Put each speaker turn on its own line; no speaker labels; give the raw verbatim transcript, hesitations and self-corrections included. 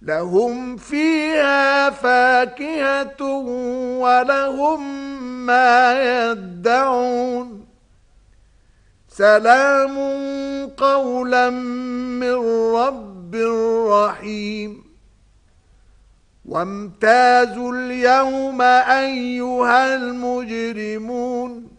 لهم فيها فاكهة ولهم ما يدعون سلام قولا من رب رحيم وامتازوا اليوم أيها المجرمون